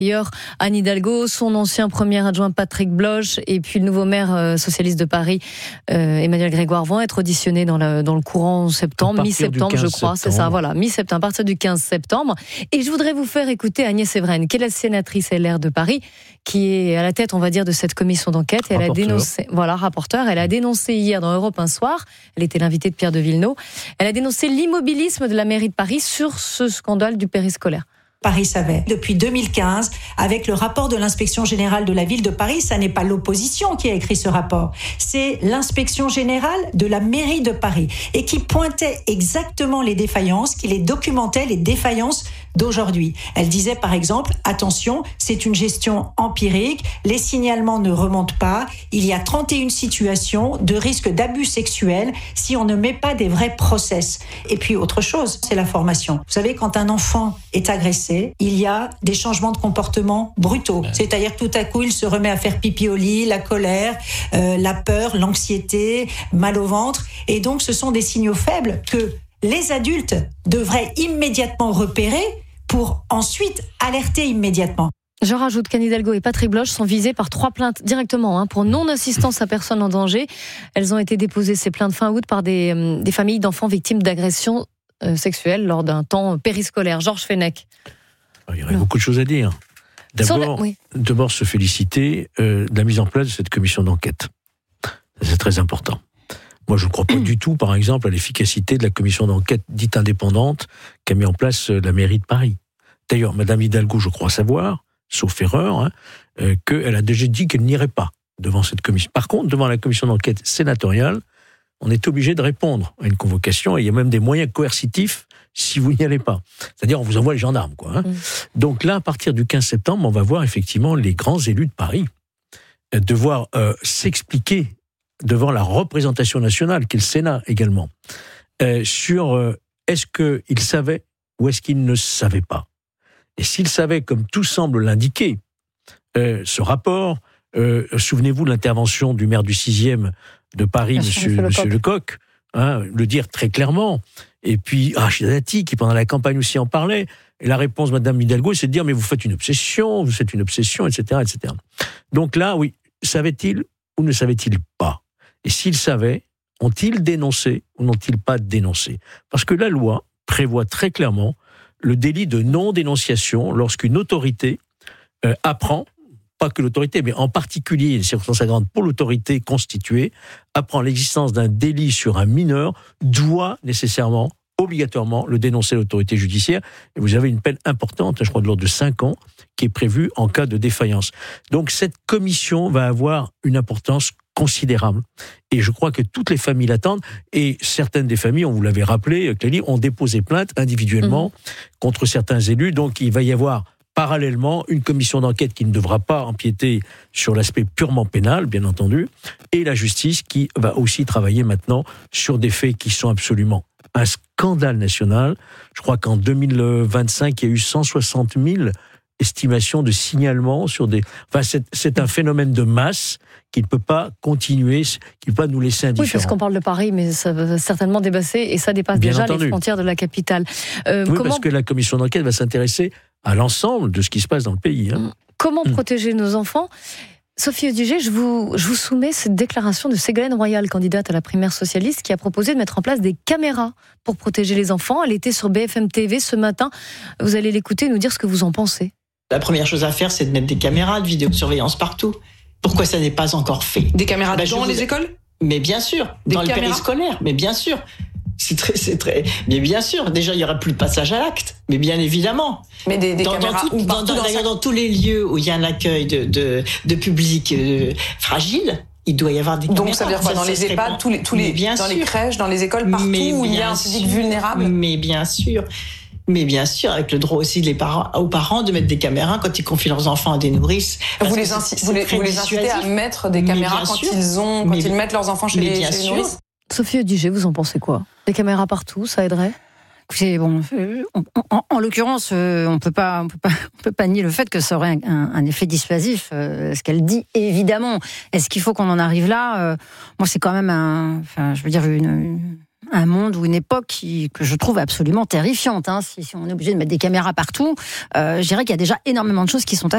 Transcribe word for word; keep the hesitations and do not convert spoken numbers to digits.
Hier, Anne Hidalgo, son ancien premier adjoint Patrick Bloch et puis le nouveau maire euh, socialiste de Paris, euh, Emmanuel Grégoire, vont être auditionnés dans le, dans le courant septembre, mi-septembre je crois, septembre. C'est ça, voilà, mi-septembre, à partir du quinze septembre. Et je voudrais vous faire écouter Agnès Evren, qui est la sénatrice L R de Paris, qui est à la tête, on va dire, de cette commission d'enquête. Et elle a dénoncé, voilà, rapporteur, elle a dénoncé hier dans Europe un soir, elle était l'invitée de Pierre de Villeneuve, elle a dénoncé l'immobilisme de la mairie de Paris sur ce scandale du périscolaire. Paris savait. Depuis deux mille quinze, avec le rapport de l'inspection générale de la ville de Paris, ça n'est pas l'opposition qui a écrit ce rapport, c'est l'inspection générale de la mairie de Paris et qui pointait exactement les défaillances, qui les documentait, les défaillances d'aujourd'hui. Elle disait par exemple, attention, c'est une gestion empirique, les signalements ne remontent pas, il y a trente et une situations de risque d'abus sexuels si on ne met pas des vrais process. Et puis autre chose, c'est la formation. Vous savez, quand un enfant est agressé, il y a des changements de comportement brutaux. C'est-à-dire que tout à coup, il se remet à faire pipi au lit, la colère, euh, la peur, l'anxiété, mal au ventre. Et donc, ce sont des signaux faibles que les adultes devraient immédiatement repérer pour ensuite alerter immédiatement. Je rajoute qu'Anne Hidalgo et Patrick Bloch sont visés par trois plaintes directement hein, pour non-assistance à personne en danger. Elles ont été déposées, ces plaintes, fin août par des, euh, des familles d'enfants victimes d'agressions euh, sexuelles lors d'un temps périscolaire. Georges Fenech. Il y aurait non. beaucoup de choses à dire. D'abord, la... oui. d'abord se féliciter euh, de la mise en place de cette commission d'enquête. C'est très important. Moi, je ne crois pas du tout, par exemple, à l'efficacité de la commission d'enquête dite indépendante qu'a mis en place la mairie de Paris. D'ailleurs, Madame Hidalgo, je crois savoir, sauf erreur, hein, euh, qu'elle a déjà dit qu'elle n'irait pas devant cette commission. Par contre, devant la commission d'enquête sénatoriale, on est obligé de répondre à une convocation et il y a même des moyens coercitifs si vous n'y allez pas. C'est-à-dire, on vous envoie les gendarmes, quoi. Hein. Mmh. Donc là, à partir du quinze septembre, on va voir effectivement les grands élus de Paris euh, devoir euh, s'expliquer devant la représentation nationale, qui est le Sénat également, euh, sur euh, est-ce qu'ils savaient ou est-ce qu'ils ne savaient pas. Et s'ils savaient, comme tout semble l'indiquer, euh, ce rapport, euh, souvenez-vous de l'intervention du maire du sixième de Paris, Monsieur, Monsieur, Monsieur Lecoq, hein, le dire très clairement. Et puis Rachida Dati, qui pendant la campagne aussi en parlait. Et la réponse de Madame Hidalgo, c'est de dire mais vous faites une obsession, vous faites une obsession, et cetera, et cetera. Donc là, oui, savaient-ils ou ne savaient-ils pas? Et s'ils savaient, ont-ils dénoncé ou n'ont-ils pas dénoncé? Parce que la loi prévoit très clairement le délit de non-dénonciation lorsqu'une autorité euh, apprend, pas que l'autorité, mais en particulier les circonstances aggravantes pour l'autorité constituée, apprend l'existence d'un délit sur un mineur, doit nécessairement, obligatoirement, le dénoncer à l'autorité judiciaire. Et vous avez une peine importante, je crois de l'ordre de cinq ans, qui est prévue en cas de défaillance. Donc cette commission va avoir une importance considérable. Et je crois que toutes les familles l'attendent. Et certaines des familles, on vous l'avait rappelé, Clélie, ont déposé plainte individuellement mmh. contre certains élus. Donc il va y avoir parallèlement une commission d'enquête qui ne devra pas empiéter sur l'aspect purement pénal, bien entendu, et la justice qui va aussi travailler maintenant sur des faits qui sont absolument un scandale national. Je crois qu'en deux mille vingt-cinq, il y a eu cent soixante mille estimations de signalements sur des... Enfin, c'est, c'est un phénomène de masse qui ne peut pas continuer, qui ne peut pas nous laisser indifférents. Oui, parce qu'on parle de Paris, mais ça va certainement dépasser, et ça dépasse bien déjà entendu. Les frontières de la capitale. Euh, oui, comment... parce que la commission d'enquête va s'intéresser à l'ensemble de ce qui se passe dans le pays. Hein. Comment mmh. protéger nos enfants ? Sophie Audugé, je vous, je vous soumets cette déclaration de Ségolène Royal, candidate à la primaire socialiste, qui a proposé de mettre en place des caméras pour protéger les enfants. Elle était sur B F M T V ce matin. Vous allez l'écouter et nous dire ce que vous en pensez. La première chose à faire, c'est de mettre des caméras de vidéosurveillance partout. Pourquoi ça n'est pas encore fait ? Des caméras bah, dans vous... les écoles ? Mais bien sûr, des dans caméras? Les périscolaires, mais bien sûr. C'est très, c'est très. Mais bien sûr, déjà, il y aura plus de passage à l'acte, mais bien évidemment. Mais des, des dans, caméras dans, tout, dans, dans, dans, dans tous les lieux où il y a un accueil de, de, de public euh, fragile, il doit y avoir des caméras. Donc ça veut dire quoi ? Dans les EHPAD, tous les, tous les, dans sûr. Les crèches, dans les écoles, partout où il y a un public vulnérable ? Mais bien sûr. Mais bien sûr, avec le droit aussi des parents, aux parents de mettre des caméras quand ils confient leurs enfants à des nourrices. Vous les, inci- vous, les, vous les incitez à mettre des caméras quand, ils, ont, quand mais, ils mettent leurs enfants chez, les, chez les nourrices ? Sophie Audugé, vous en pensez quoi ? Des caméras partout, ça aiderait ? Écoutez, bon, en, en, en l'occurrence, euh, on peut pas, on peut pas, on peut pas nier le fait que ça aurait un, un effet dissuasif. Euh, ce qu'elle dit, évidemment. Est-ce qu'il faut qu'on en arrive là ? euh, Moi, c'est quand même un, enfin, je veux dire une, une un monde ou une époque qui, que je trouve absolument terrifiante. Hein. Si, si on est obligé de mettre des caméras partout, euh, je dirais qu'il y a déjà énormément de choses qui sont à